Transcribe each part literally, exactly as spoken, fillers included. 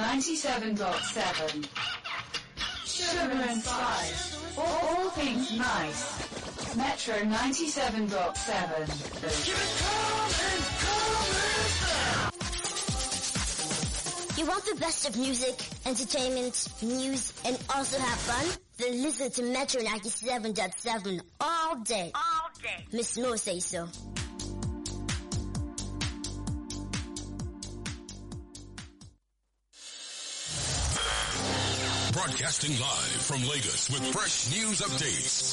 ninety-seven point seven. Sugar and spice. All, all things nice. Metro ninety-seven point seven. You want the best of music, entertainment, news, and also have fun? Then listen to Metro ninety-seven point seven all day. All day. Miss Mo say so. Broadcasting live from Lagos with fresh news updates.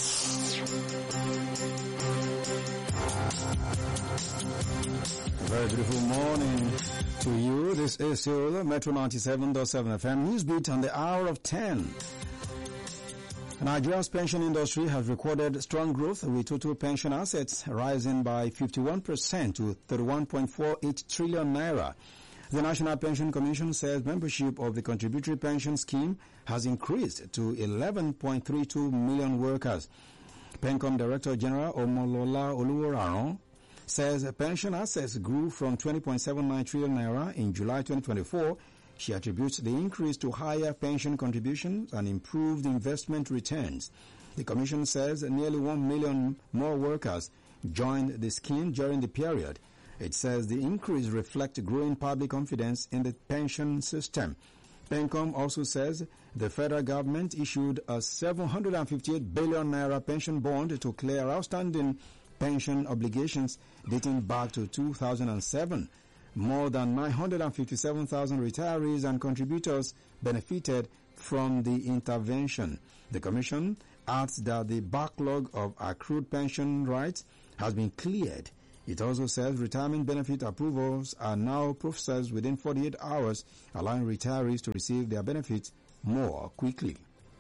Very beautiful morning to you. This is your Metro ninety-seven point seven F M Newsbeat on the hour of ten. Nigeria's pension industry has recorded strong growth, with total pension assets rising by fifty-one percent to thirty-one point four eight trillion naira. The National Pension Commission says membership of the contributory pension scheme has increased to eleven point three two million workers. PENCOM Director General Omolola Oluwararon says pension assets grew from twenty point seven nine trillion naira in July twenty twenty-four. She attributes the increase to higher pension contributions and improved investment returns. The Commission says nearly one million more workers joined the scheme during the period. It says the increase reflects growing public confidence in the pension system. PENCOM also says the federal government issued a seven hundred fifty-eight billion naira pension bond to clear outstanding pension obligations dating back to two thousand seven. More than nine hundred fifty-seven thousand retirees and contributors benefited from the intervention. The Commission adds that the backlog of accrued pension rights has been cleared. It also says retirement benefit approvals are now processed within forty-eight hours, allowing retirees to receive their benefits more quickly.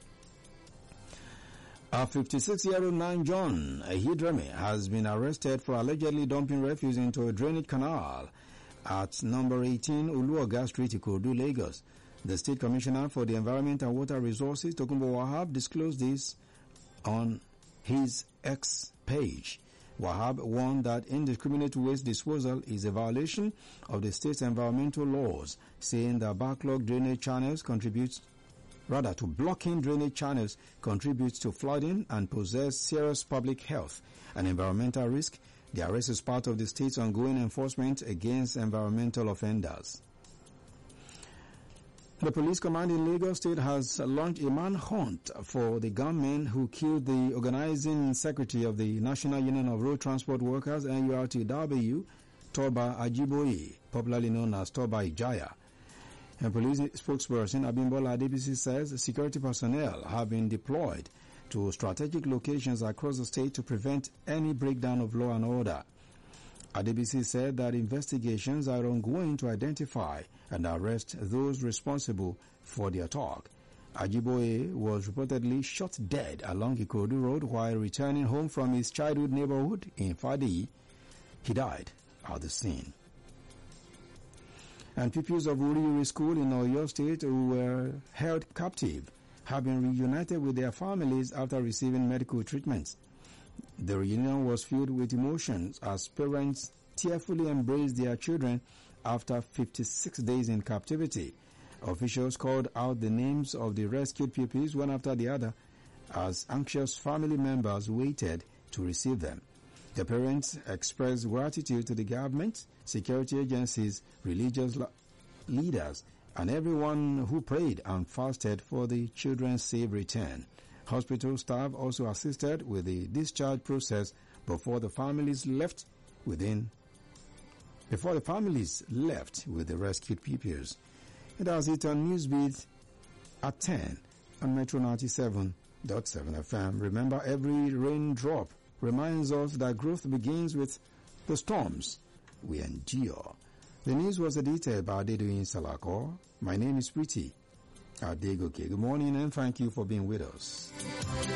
A fifty-six-year-old Nine John Hidrame has been arrested for allegedly dumping refuse into a drainage canal at number eighteen Uluoga Street, Ikorodu, Lagos. The State Commissioner for the Environment and Water Resources, Tokunbo Wahab, disclosed this on his X page. Wahab warned that indiscriminate waste disposal is a violation of the state's environmental laws, saying that backlogged drainage channels contributes, rather to blocking drainage channels contributes to flooding and poses serious public health and environmental risk. The arrest is part of the state's ongoing enforcement against environmental offenders. The police command in Lagos State has launched a manhunt for the gunmen who killed the organizing secretary of the National Union of Road Transport Workers, N U R T W, Toba Ajiboye, popularly known as Toba Ijaya. A police spokesperson, Abimbola Adebisi, says security personnel have been deployed to strategic locations across the state to prevent any breakdown of law and order. Adebisi said that investigations are ongoing to identify and arrest those responsible for the attack. Ajiboye was reportedly shot dead along Ikorodu Road while returning home from his childhood neighborhood in Fadi. He died at the scene. And pupils of Uri School in Oyo State who were held captive have been reunited with their families after receiving medical treatments. The reunion was filled with emotions as parents tearfully embraced their children after fifty-six days in captivity. Officials called out the names of the rescued pupils one after the other as anxious family members waited to receive them. The parents expressed gratitude to the government, security agencies, religious leaders, and everyone who prayed and fasted for the children's safe return. Hospital staff also assisted with the discharge process before the families left within before the families left with the rescued pupils. And that's it on Newsbeat at ten on Metro ninety-seven point seven F M. Remember, every raindrop reminds us that growth begins with the storms we endure. The news was edited by Adedoyin Salako. My name is Pretty Adegoke. Good morning and thank you for being with us.